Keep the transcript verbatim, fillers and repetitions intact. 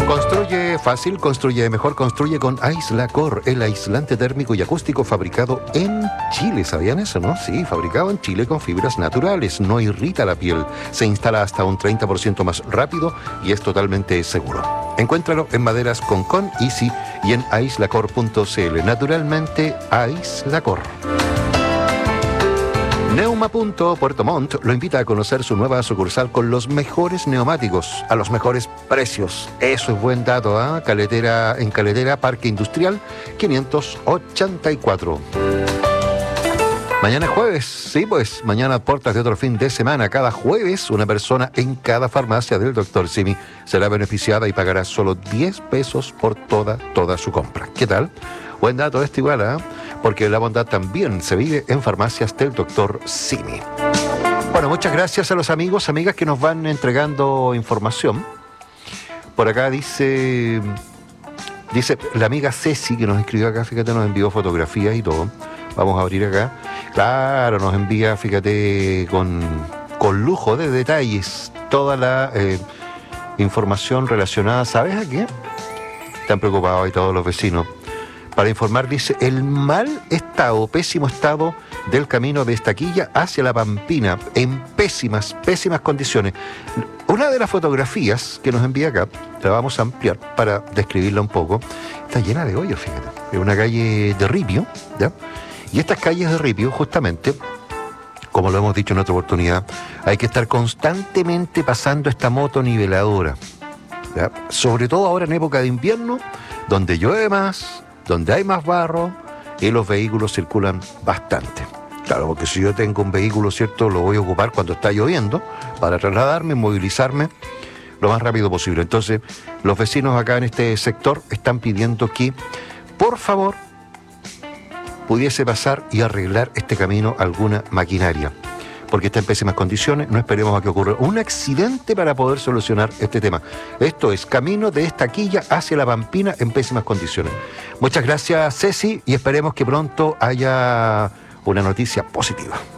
Construye fácil, construye mejor, construye con Aislacor, el aislante térmico y acústico fabricado en Chile. ¿Sabían eso, no? Sí, fabricado en Chile con fibras naturales, no irrita la piel, se instala hasta un treinta por ciento más rápido y es totalmente seguro. Encuéntralo en Maderas Concon, Easy y en aislacor punto c l. Naturalmente, Aislacor. Neuma punto Puerto Montt lo invita a conocer su nueva sucursal con los mejores neumáticos a los mejores precios. Eso es buen dato, ¿eh? Caletera, en Caletera, Parque Industrial quinientos ochenta y cuatro. Mañana es jueves, sí, pues mañana puertas de otro fin de semana. Cada jueves una persona en cada farmacia del doctor Simi será beneficiada y pagará solo diez pesos por toda, toda su compra. ¿Qué tal? Buen dato este igual, ¿eh? Porque la bondad también se vive en farmacias del doctor Simi. Bueno, muchas gracias a los amigos, amigas que nos van entregando información. Por acá dice, dice la amiga Ceci, que nos escribió acá, fíjate, nos envió fotografías y todo. Vamos a abrir acá. Claro, nos envía, fíjate, con, con lujo de detalles toda la eh, información relacionada, ¿sabes a qué? Están preocupados ahí todos los vecinos. Para informar, dice, el mal estado, pésimo estado del camino de Estaquilla hacia La Pampina, en pésimas, pésimas condiciones. Una de las fotografías que nos envía acá, la vamos a ampliar para describirla un poco, está llena de hoyos, fíjate. Es una calle de ripio, ¿ya? Y estas calles de ripio, justamente, como lo hemos dicho en otra oportunidad, hay que estar constantemente pasando esta moto niveladora, ¿ya? Sobre todo ahora en época de invierno, donde llueve más, donde hay más barro y los vehículos circulan bastante. Claro, porque si yo tengo un vehículo, ¿cierto?, lo voy a ocupar cuando está lloviendo para trasladarme, movilizarme lo más rápido posible. Entonces, los vecinos acá en este sector están pidiendo que, por favor, pudiese pasar y arreglar este camino alguna maquinaria, porque está en pésimas condiciones. No esperemos a que ocurra un accidente para poder solucionar este tema. Esto es camino de Estaquilla hacia La Pampina en pésimas condiciones. Muchas gracias, Ceci, y esperemos que pronto haya una noticia positiva.